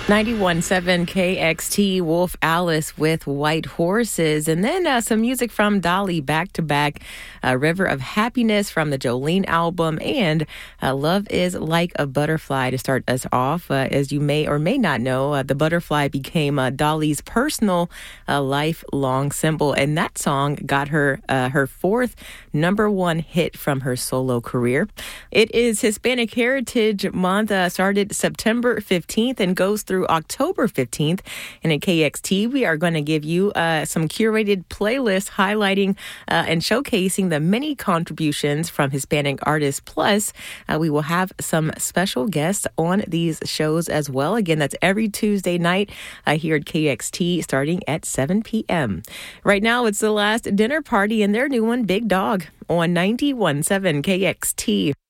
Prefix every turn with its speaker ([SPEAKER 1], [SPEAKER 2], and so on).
[SPEAKER 1] 91.7 KXT, Wolf Alice with White Horses. And then some music from Dolly back to back, River of Happiness from the Jolene album, and Love is Like a Butterfly to start us off. As you may or may not know, the butterfly became Dolly's personal lifelong symbol. And that song got her her fourth #1 hit from her solo career. It is Hispanic Heritage Month, started September 15th and goes through October 15th. And at KXT, we are going to give you some curated playlists highlighting and showcasing the many contributions from Hispanic artists. Plus, we will have some special guests on these shows as well. Again, that's every Tuesday night here at KXT starting at 7 p.m. Right now, it's The Last Dinner Party and their new one, Big Dog, on 91.7 KXT.